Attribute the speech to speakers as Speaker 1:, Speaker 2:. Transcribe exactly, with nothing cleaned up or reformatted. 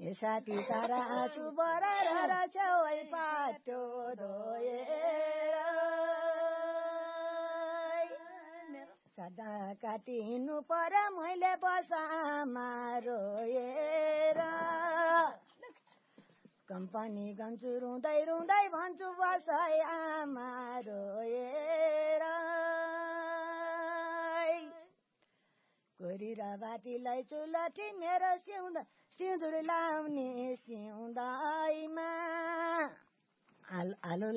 Speaker 1: ए साथी तारा आँसु बराएर छेउै पाटो धोएर सदा काटिनु पर मैले बसामा रोएर कम्पनी गन्छु रुँदै रुँदै भन्छु बसाइ आमा रोएर कोरी र बातीलाई चुलठी मेरो सिउँदा सिँदुर लाउने सिउँदैमा आलु